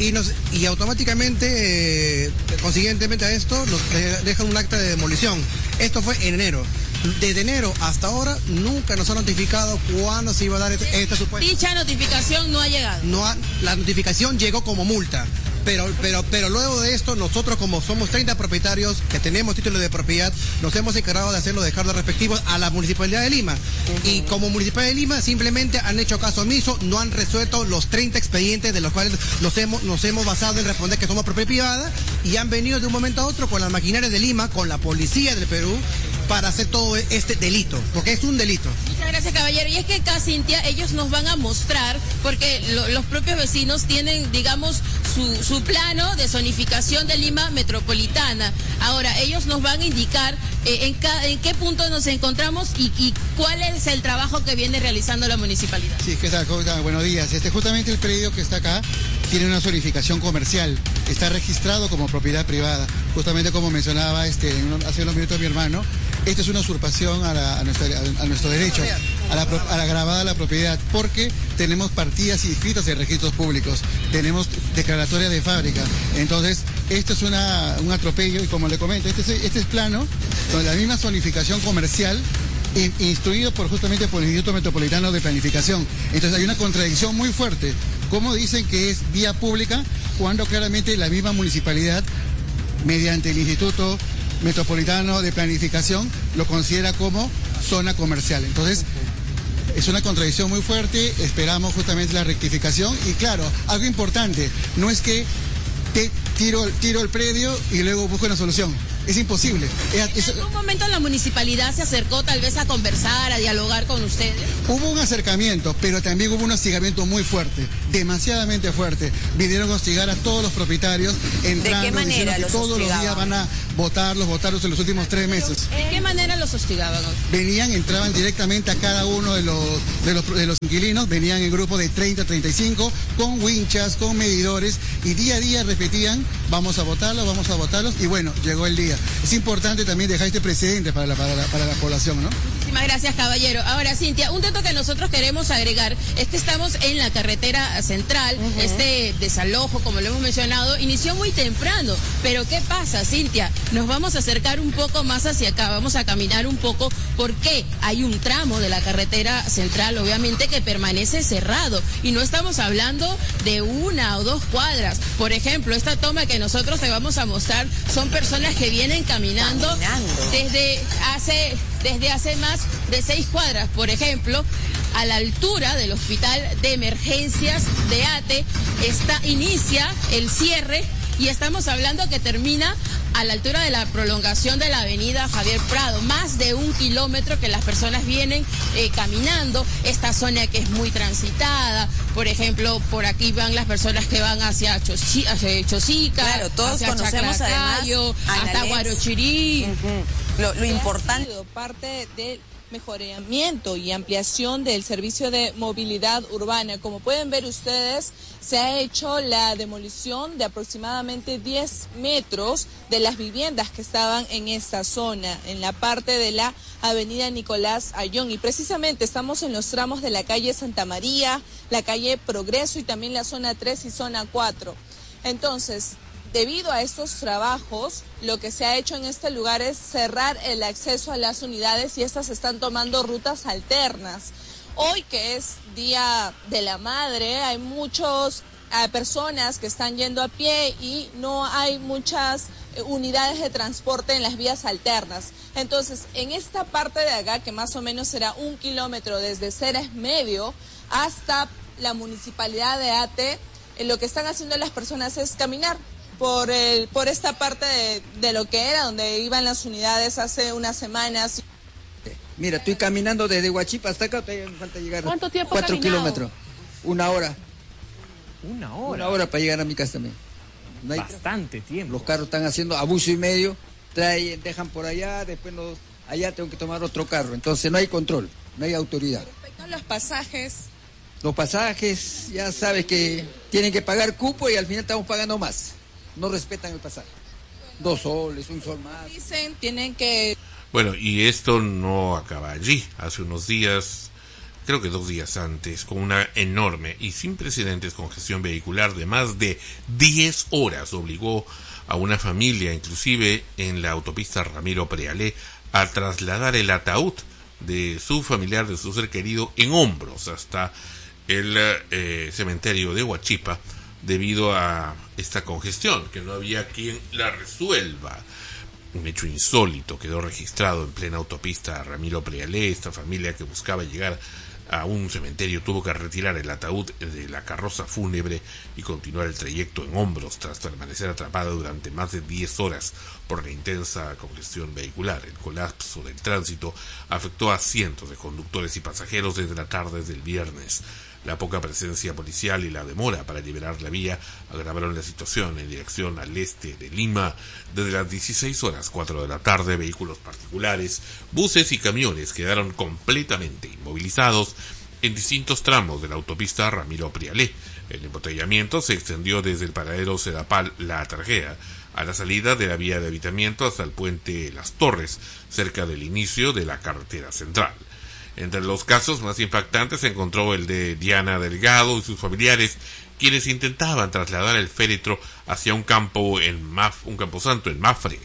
y automáticamente, consiguientemente a esto, nos dejan un acta de demolición. Esto fue en enero. Desde enero hasta ahora nunca nos han notificado cuándo se iba a dar esta supuesta. Dicha notificación no ha llegado. La notificación llegó como multa. Pero luego de esto, nosotros, como somos 30 propietarios que tenemos título de propiedad, nos hemos encargado de dejarlos respectivos a la Municipalidad de Lima. Y como Municipalidad de Lima simplemente han hecho caso omiso, no han resuelto los 30 expedientes de los cuales nos hemos basado en responder que somos propiedad privada, y han venido de un momento a otro con las maquinarias de Lima, con la policía del Perú, para hacer todo este delito, porque es un delito. Muchas gracias, caballero. Y es que acá, Cintia, ellos nos van a mostrar, porque los propios vecinos tienen, digamos, su plano de zonificación de Lima metropolitana. Ahora, ellos nos van a indicar en qué punto nos encontramos y cuál es el trabajo que viene realizando la municipalidad. Sí, ¿qué tal? Buenos días. Justamente el predio que está acá tiene una zonificación comercial, está registrado como propiedad privada. Justamente como mencionaba hace unos minutos mi hermano, esto es una usurpación a nuestro derecho, a la grabada de la propiedad, porque tenemos partidas inscritas en registros públicos, tenemos declaratoria de fábrica. Entonces, esto es un atropello, y como le comento, este es plano, donde la misma zonificación comercial, instruido justamente por el Instituto Metropolitano de Planificación. Entonces hay una contradicción muy fuerte. ¿Cómo dicen que es vía pública cuando claramente la misma municipalidad, mediante el Instituto Metropolitano de Planificación, lo considera como zona comercial? Entonces, es una contradicción muy fuerte. Esperamos justamente la rectificación. Y claro, algo importante, no es que tiro el predio y luego busco una solución. es imposible. ¿En algún momento la municipalidad se acercó tal vez a conversar, a dialogar con ustedes? Hubo un acercamiento, pero también hubo un hostigamiento muy fuerte, demasiadamente fuerte. Vinieron a hostigar a todos los propietarios, entrando, ¿de qué manera que los todos hostigaban? los días van a votarlos en los últimos 3 meses. ¿De qué manera los hostigaban? Entraban directamente a cada uno de los inquilinos, venían en grupos de 30, 35, con winchas, con medidores, y día a día repetían, vamos a votarlos, y bueno, llegó el día. Es importante también dejar este precedente para la población, ¿no? Muchísimas gracias, caballero. Ahora, Cintia, un dato que nosotros queremos agregar es que estamos en la carretera central. Este desalojo, como lo hemos mencionado, inició muy temprano. Pero ¿qué pasa, Cintia? Nos vamos a acercar un poco más hacia acá, vamos a caminar un poco, porque hay un tramo de la carretera central, obviamente, que permanece cerrado. Y no estamos hablando de 1 o 2 cuadras. Por ejemplo, esta toma que nosotros te vamos a mostrar son personas que vienen caminando. desde hace más de 6 cuadras, por ejemplo, a la altura del Hospital de Emergencias de ATE, inicia el cierre, y estamos hablando que termina a la altura de la prolongación de la avenida Javier Prado, más de 1 kilómetro que las personas vienen caminando, esta zona que es muy transitada. Por ejemplo, por aquí van las personas que van hacia Chosica, claro, todos hacia conocemos Chaclacayo, hasta Guarochirí. Lo importante, parte del mejoramiento y ampliación del servicio de movilidad urbana. Como pueden ver ustedes, se ha hecho la demolición de aproximadamente 10 metros de las viviendas que estaban en esta zona, en la parte de la avenida Nicolás Ayllón, y precisamente estamos en los tramos de la calle Santa María, la calle Progreso y también la zona 3 y zona 4. Entonces, debido a estos trabajos, lo que se ha hecho en este lugar es cerrar el acceso a las unidades, y estas están tomando rutas alternas. Hoy, que es Día de la Madre, hay muchas personas que están yendo a pie y no hay muchas unidades de transporte en las vías alternas. Entonces, en esta parte de acá, que más o menos será 1 kilómetro desde Ceres Medio hasta la municipalidad de ATE, lo que están haciendo las personas es caminar por esta parte de lo que era donde iban las unidades hace unas semanas. Mira, estoy caminando desde Huachipa hasta acá, todavía me falta llegar. ¿Cuánto tiempo 4 caminado? kilómetros, 1 hora. 1 hora. 1 hora para llegar a mi casa también. No hay bastante tiempo. Los carros están haciendo abuso y medio, dejan por allá, después allá tengo que tomar otro carro. Entonces no hay control, no hay autoridad. Respecto a los pasajes. Los pasajes, ya sabes que tienen que pagar cupo y al final estamos pagando más. No respetan el pasaje. 2 soles, 1 sol más. Dicen, tienen que... Bueno, y esto no acaba allí. Hace unos días, creo que 2 días antes, con una enorme y sin precedentes congestión vehicular de más de 10 horas, obligó a una familia, inclusive en la autopista Ramiro Prealé, a trasladar el ataúd de su familiar, de su ser querido, en hombros hasta el cementerio de Huachipa, debido a esta congestión, que no había quien la resuelva. Un hecho insólito quedó registrado en plena autopista Ramiro Prealé. Esta familia, que buscaba llegar a un cementerio, tuvo que retirar el ataúd de la carroza fúnebre y continuar el trayecto en hombros tras permanecer atrapada durante más de 10 horas por la intensa congestión vehicular. El colapso del tránsito afectó a cientos de conductores y pasajeros desde la tarde del viernes. La poca presencia policial y la demora para liberar la vía agravaron la situación en dirección al este de Lima. Desde las 16 horas, 4 de la tarde, vehículos particulares, buses y camiones quedaron completamente inmovilizados en distintos tramos de la autopista Ramiro Prealé. El embotellamiento se extendió desde el paradero Sedapal La Tarjea a la salida de la vía de habitamiento hasta el puente Las Torres, cerca del inicio de la carretera central. Entre los casos más impactantes se encontró el de Diana Delgado y sus familiares, quienes intentaban trasladar el féretro hacia un camposanto en Mafre.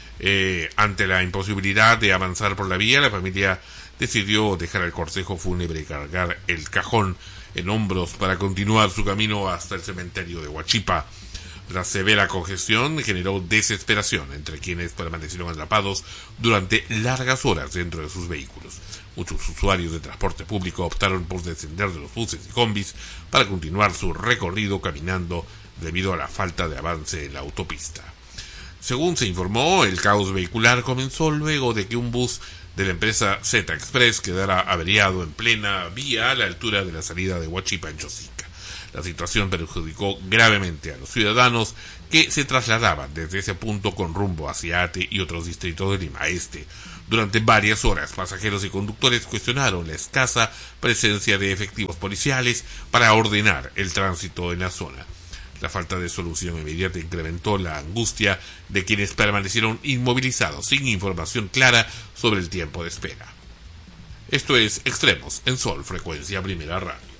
Ante la imposibilidad de avanzar por la vía, la familia decidió dejar el cortejo fúnebre y cargar el cajón en hombros para continuar su camino hasta el cementerio de Huachipa. La severa congestión generó desesperación entre quienes permanecieron atrapados durante largas horas dentro de sus vehículos. Muchos usuarios de transporte público optaron por descender de los buses y combis para continuar su recorrido caminando debido a la falta de avance en la autopista. Según se informó, el caos vehicular comenzó luego de que un bus de la empresa Z Express quedara averiado en plena vía a la altura de la salida de Huachipa en Chosica. La situación perjudicó gravemente a los ciudadanos que se trasladaban desde ese punto con rumbo hacia Ate y otros distritos de Lima Este. Durante varias horas, pasajeros y conductores cuestionaron la escasa presencia de efectivos policiales para ordenar el tránsito en la zona. La falta de solución inmediata incrementó la angustia de quienes permanecieron inmovilizados sin información clara sobre el tiempo de espera. Esto es Extremos en Sol, Frecuencia Primera Radio.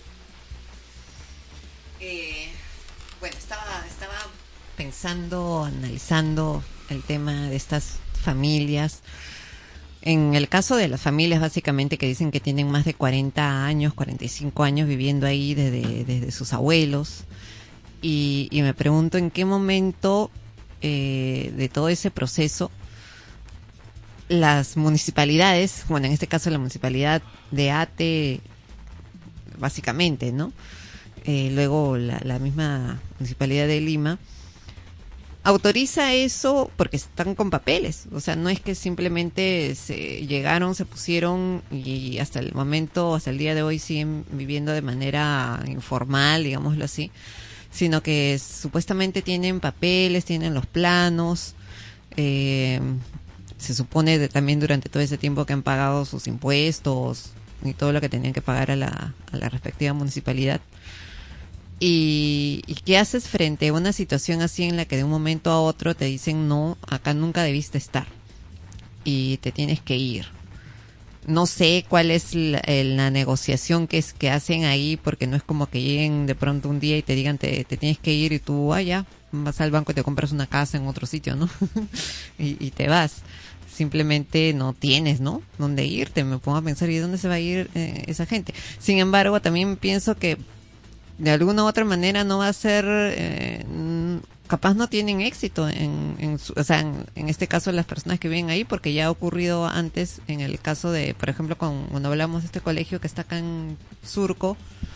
Bueno, estaba pensando, analizando el tema de estas familias. En el caso de las familias, básicamente, que dicen que tienen más de 40 años, 45 años viviendo ahí desde sus abuelos. Y me pregunto en qué momento de todo ese proceso las municipalidades, bueno, en este caso la municipalidad de Ate, básicamente, ¿no? Luego la misma municipalidad de Lima autoriza eso porque están con papeles, o sea, no es que simplemente llegaron, se pusieron y hasta el momento, hasta el día de hoy siguen viviendo de manera informal, digámoslo así, sino que supuestamente tienen papeles, tienen los planos, se supone también durante todo ese tiempo que han pagado sus impuestos y todo lo que tenían que pagar a la respectiva municipalidad. ¿Y qué haces frente a una situación así en la que de un momento a otro te dicen no, acá nunca debiste estar y te tienes que ir? No sé cuál es la negociación que hacen ahí, porque no es como que lleguen de pronto un día y te digan te tienes que ir y tú, ya, vas al banco y te compras una casa en otro sitio, ¿no? y te vas. Simplemente no tienes, ¿no? ¿Dónde irte? Me pongo a pensar, ¿y dónde se va a ir esa gente? Sin embargo, también pienso que de alguna u otra manera no va a ser, capaz no tienen éxito en este caso las personas que viven ahí, porque ya ha ocurrido antes en el caso de, por ejemplo, cuando hablamos de este colegio que está acá en Surco,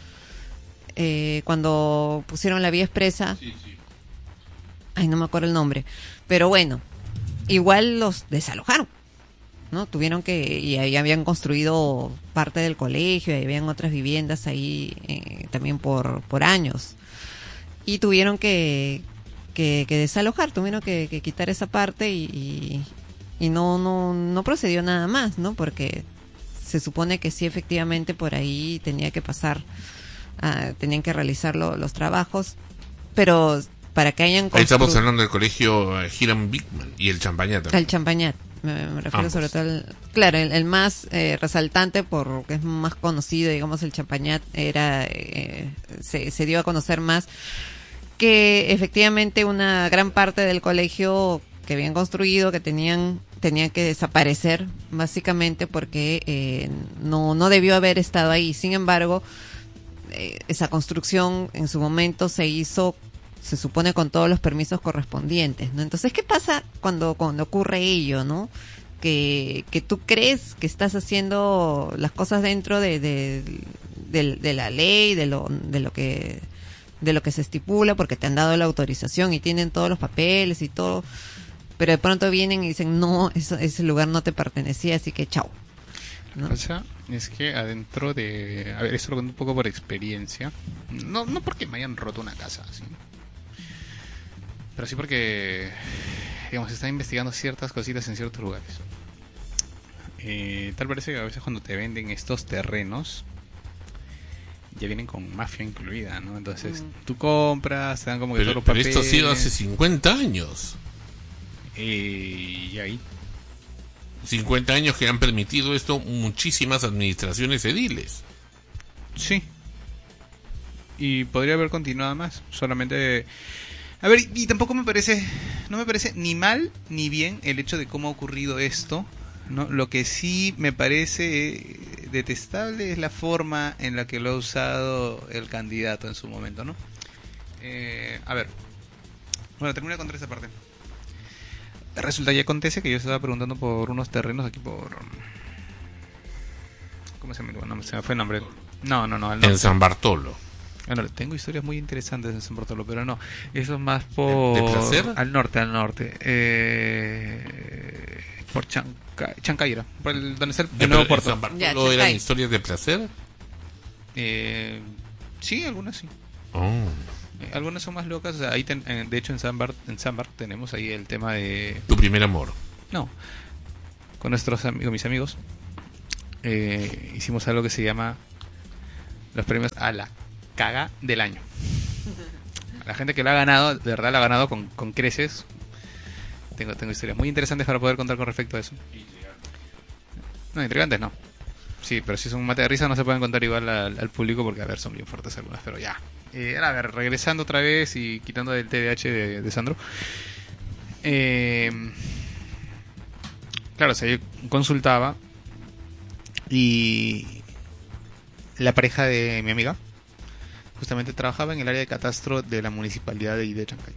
cuando pusieron la vía expresa, ay, no me acuerdo el nombre, pero bueno, igual los desalojaron, ¿no? Tuvieron que, y ahí habían construido parte del colegio, y habían otras viviendas ahí también por años, y tuvieron que desalojar, tuvieron que quitar esa parte y no procedió nada más, ¿no? Porque se supone que sí, efectivamente por ahí tenía que pasar, tenían que realizar los trabajos, pero para que hayan ahí estamos hablando del colegio Hiram Bickman y el Champañat. El Champañat, me refiero sobre todo claro, el más resaltante, porque es más conocido, digamos, el Champañat era se dio a conocer más que efectivamente una gran parte del colegio que habían construido, que tenían que desaparecer, básicamente porque no debió haber estado ahí. Sin embargo, esa construcción en su momento se hizo, se supone, con todos los permisos correspondientes, ¿no? Entonces, ¿qué pasa cuando ocurre ello, ¿no? Que tú crees que estás haciendo las cosas dentro de la ley, de lo que se estipula, porque te han dado la autorización y tienen todos los papeles y todo, pero de pronto vienen y dicen, no, ese lugar no te pertenecía, así que chao, ¿no? O sea, es que adentro de... A ver, esto lo cuento un poco por experiencia. No porque me hayan roto una casa, ¿sí? Pero sí porque, digamos, se están investigando ciertas cositas en ciertos lugares. Tal parece que a veces cuando te venden estos terrenos ya vienen con mafia incluida, ¿no? Entonces tú compras, te dan como que todos los papeles. Pero esto ha sido hace 50 años. Y ahí 50 años que han permitido esto muchísimas administraciones ediles. Sí. Y podría haber continuado más. Solamente... A ver, y tampoco no me parece ni mal ni bien el hecho de cómo ha ocurrido esto, ¿no? Lo que sí me parece detestable es la forma en la que lo ha usado el candidato en su momento, ¿no? A ver, bueno, termino de contar esta parte. Resulta y acontece que yo estaba preguntando por unos terrenos aquí por... ¿Cómo se me fue el nombre? No. En San Bartolo. Bueno, tengo historias muy interesantes en San Bartolo, pero no, eso es más por... ¿De placer? Al norte. Por Chancayra, por donde está el nuevo puerto. ¿En San Bartolo eran historias de placer? Sí, algunas sí. Oh. Algunas son más locas. O sea, ahí de hecho en San Bart tenemos ahí el tema de... ¿Tu primer amor? No. Con nuestros amigos, mis amigos, hicimos algo que se llama los premios a la caga del año. La gente que lo ha ganado, de verdad lo ha ganado con creces. Tengo historias muy interesantes para poder contar con respecto a eso. No, intrigantes no. Sí, pero si son un mate de risa no se pueden contar igual al público porque, a ver, son bien fuertes algunas, pero ya. A ver, regresando otra vez y quitando del TDAH de Sandro. Claro, o sea, yo consultaba y la pareja de mi amiga justamente trabajaba en el área de catastro de la municipalidad de Chancay.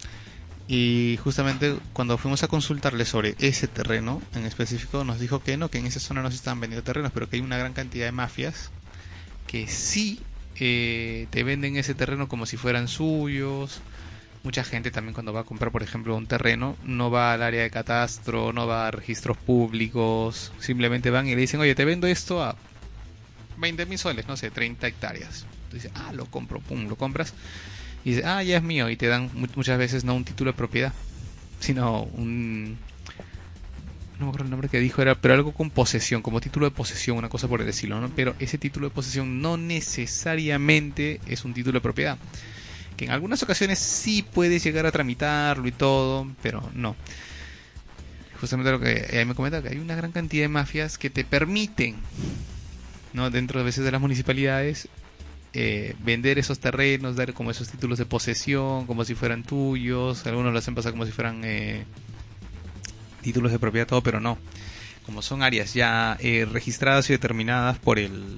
Y justamente cuando fuimos a consultarle sobre ese terreno en específico, nos dijo que no, que en esa zona no se estaban vendiendo terrenos, pero que hay una gran cantidad de mafias que sí te venden ese terreno como si fueran suyos. Mucha gente también cuando va a comprar, por ejemplo, un terreno, no va al área de catastro, no va a registros públicos, simplemente van y le dicen, oye, te vendo esto a 20.000 soles, no sé, 30 hectáreas. Entonces, lo compro, pum, lo compras. Y dice, ya es mío. Y te dan muchas veces no un título de propiedad, sino un... No me acuerdo el nombre que dijo, pero algo con posesión, como título de posesión, una cosa por el estilo, ¿no? Pero ese título de posesión no necesariamente es un título de propiedad. Que en algunas ocasiones sí puedes llegar a tramitarlo y todo, pero no. Justamente lo que me comenta, que hay una gran cantidad de mafias que te permiten, ¿no? Dentro de veces de las municipalidades, vender esos terrenos, dar como esos títulos de posesión, como si fueran tuyos. Algunos lo hacen pasar como si fueran títulos de propiedad, todo, pero no. Como son áreas ya registradas y determinadas por el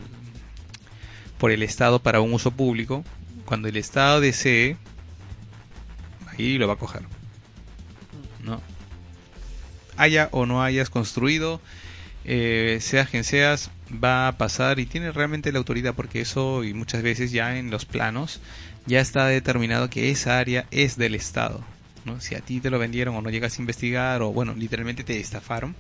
Estado para un uso público, cuando el Estado desee, ahí lo va a coger, ¿no? Haya o no hayas construido, seas quien seas, va a pasar y tiene realmente la autoridad, porque eso, y muchas veces ya en los planos ya está determinado que esa área es del Estado, ¿no? Si a ti te lo vendieron o no llegas a investigar, o bueno, literalmente te estafaron,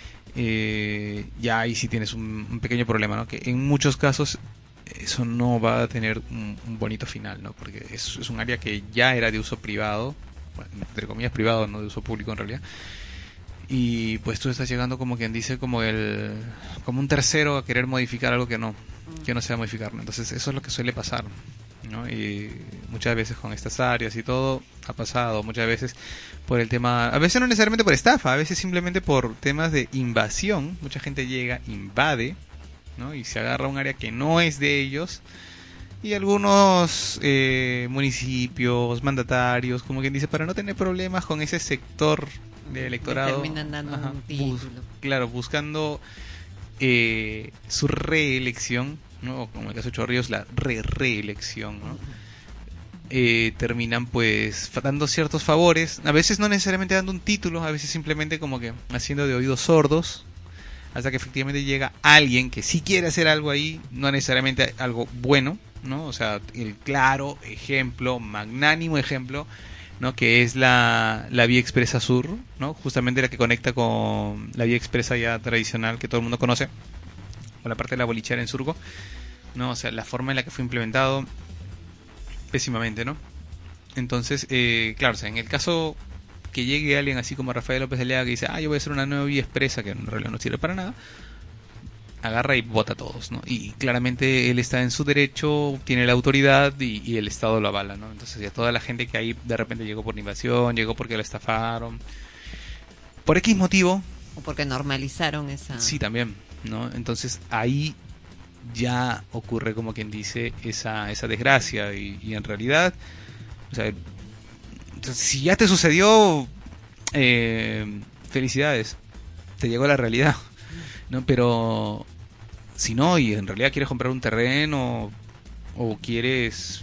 ya ahí sí tienes un pequeño problema, ¿no? Que en muchos casos eso no va a tener un bonito final, ¿no? Porque es un área que ya era de uso privado, bueno, entre comillas privado, no de uso público en realidad. Y pues tú estás llegando, como quien dice, como un tercero a querer modificar algo que no se va a modificar, ¿no? Entonces eso es lo que suele pasar, ¿no? Y muchas veces con estas áreas y todo ha pasado, muchas veces por el tema, a veces no necesariamente por estafa, a veces simplemente por temas de invasión. Mucha gente llega, invade, ¿no? Y se agarra un área que no es de ellos. Y algunos municipios, mandatarios, como quien dice, para no tener problemas con ese sector de electorado, terminan dando un título. Claro, buscando su reelección, ¿no? Como en el caso de Chorrillos, la reelección, ¿no? Terminan pues dando ciertos favores, a veces no necesariamente dando un título, a veces simplemente como que haciendo de oídos sordos, hasta que efectivamente llega alguien que sí quiere hacer algo ahí, no necesariamente algo bueno, ¿no? O sea, el claro ejemplo, magnánimo ejemplo, ¿no? Que es la vía expresa sur, ¿no? Justamente la que conecta con la vía expresa ya tradicional que todo el mundo conoce, con la parte de la bolichera en Surco, ¿no? O sea, la forma en la que fue implementado pésimamente, ¿no? Entonces, claro, o sea, en el caso que llegue alguien así como Rafael López Aliaga que dice, yo voy a hacer una nueva vía expresa que en realidad no sirve para nada, agarra y vota a todos, ¿no? Y claramente él está en su derecho, tiene la autoridad y el Estado lo avala, ¿no? Entonces ya toda la gente que ahí de repente llegó por invasión, llegó porque la estafaron, por X motivo, o porque normalizaron esa... Sí, también, ¿no? Entonces ahí ya ocurre, como quien dice, esa desgracia y en realidad, o sea, si ya te sucedió, felicidades, te llegó la realidad, ¿no? Pero si no, y en realidad quieres comprar un terreno o quieres,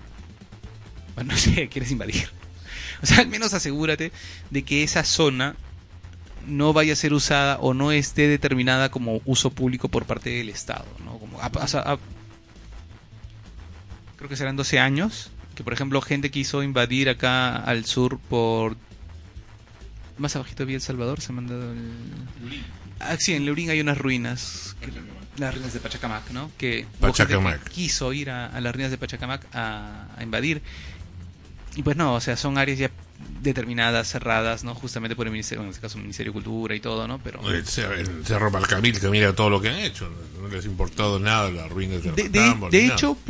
bueno, no sé, quieres invadir, o sea, al menos asegúrate de que esa zona no vaya a ser usada o no esté determinada como uso público por parte del Estado, ¿no? Como creo que serán 12 años, que por ejemplo gente quiso invadir acá al sur por... Más abajito había El Salvador, se ha mandado el... sí, en Lurín hay unas ruinas, las ruinas de Pachacamac, ¿no? Que hubo gente que quiso ir a las ruinas de Pachacamac a invadir. Y pues no, o sea, son áreas ya determinadas, cerradas, ¿no? Justamente por el Ministerio, en este caso el Ministerio de Cultura y todo, ¿no? Pero el Cerro Malcamil, que mira todo lo que han hecho, no les ha importado nada las ruinas de hecho